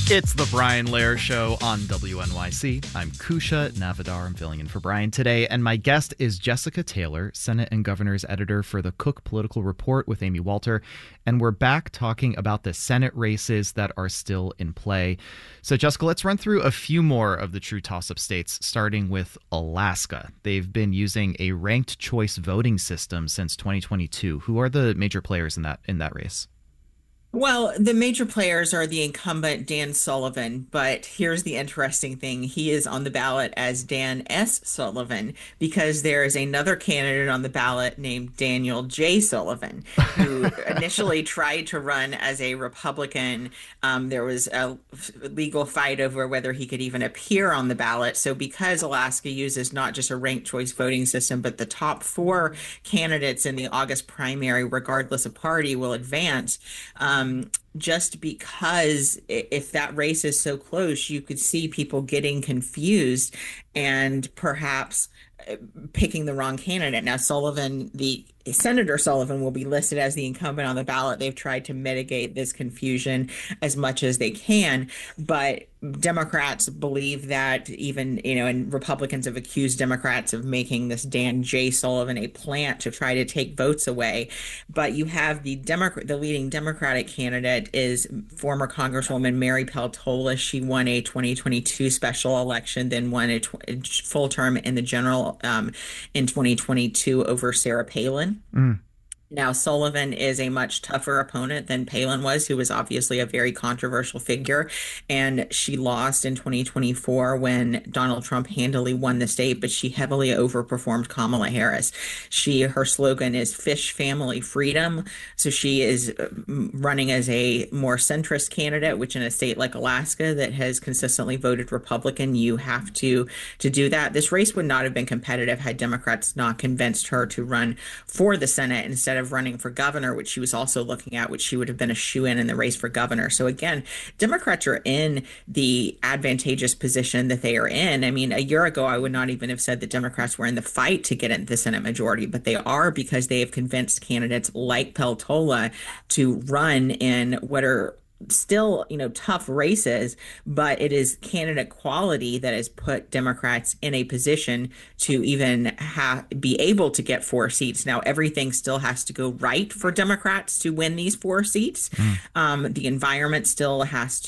It's the Brian Lair Show on WNYC. I'm Kusha Navidar. I'm filling in for Brian today, and my guest is Jessica Taylor, Senate and Governor's editor for the Cook Political Report with Amy Walter, and we're back talking about the Senate races that are still in play. So, Jessica, let's run through a few more of the true toss-up states, starting with Alaska. They've been using a ranked choice voting system since 2022. Who are the major players in that race? Well, the major players are the incumbent Dan Sullivan, but here's the interesting thing. He is on the ballot as Dan S. Sullivan because there is another candidate on the ballot named Daniel J. Sullivan, who initially tried to run as a Republican. There was a legal fight over whether he could even appear on the ballot. So because Alaska uses not just a ranked choice voting system, but the top four candidates in the August primary, regardless of party, will advance. Just because if that race is so close, you could see people getting confused and perhaps picking the wrong candidate. Now, Senator Sullivan will be listed as the incumbent on the ballot. They've tried to mitigate this confusion as much as they can, but Democrats believe that and Republicans have accused Democrats of making this Dan J. Sullivan a plant to try to take votes away. But you have the leading Democratic candidate is former Congresswoman Mary Peltola. She won a 2022 special election, then won a full term in the general in 2022 over Sarah Palin. Now, Sullivan is a much tougher opponent than Palin was, who was obviously a very controversial figure. And she lost in 2024 when Donald Trump handily won the state, but she heavily overperformed Kamala Harris. Her slogan is Fish Family Freedom. So she is running as a more centrist candidate, which in a state like Alaska that has consistently voted Republican, you have to do that. This race would not have been competitive had Democrats not convinced her to run for the Senate instead of running for governor, which she was also looking at, which she would have been a shoo-in in the race for governor. So again, Democrats are in the advantageous position that they are in. I mean, a year ago, I would not even have said that Democrats were in the fight to get into the Senate majority, but they are because they have convinced candidates like Peltola to run in what are still, tough races, but it is candidate quality that has put Democrats in a position to even be able to get four seats. Now, everything still has to go right for Democrats to win these four seats. The environment still has